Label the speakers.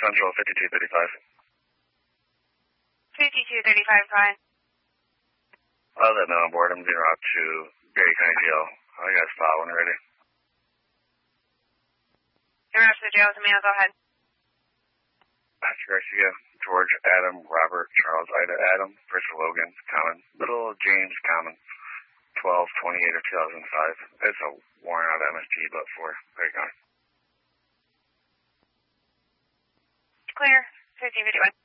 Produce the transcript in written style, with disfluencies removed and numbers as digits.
Speaker 1: Central 5235.
Speaker 2: 5235, fine.
Speaker 1: I'll let on board. I'm being route to Berry County Jail. I got a spot when you're ready.
Speaker 2: You're out to the jail with me, go ahead.
Speaker 1: Garcia, George, Adam, Robert, Charles, Ida, Adam, Richard Logan, Common, Little James, Common, 12/28 of 2005. It's a worn out MST, but for Berry County.
Speaker 2: Clear, 1551.